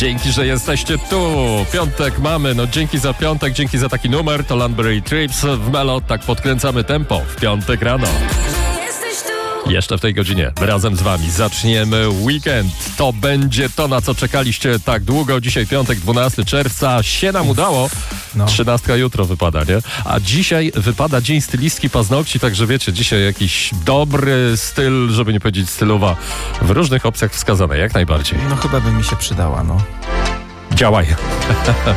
Dzięki, że jesteście tu. Piątek mamy, dzięki za piątek, dzięki za taki numer. To Landbury Trips w Melo. Tak podkręcamy tempo w piątek rano. Jeszcze w tej godzinie razem z wami zaczniemy weekend. To będzie to, na co czekaliście tak długo. Dzisiaj piątek, 12 czerwca. Się nam udało. 13 jutro wypada, nie? A dzisiaj wypada dzień stylistki paznokci, także wiecie, dzisiaj jakiś dobry styl, żeby nie powiedzieć stylowa, w różnych opcjach wskazane, jak najbardziej. Chyba by mi się przydała, Działaj.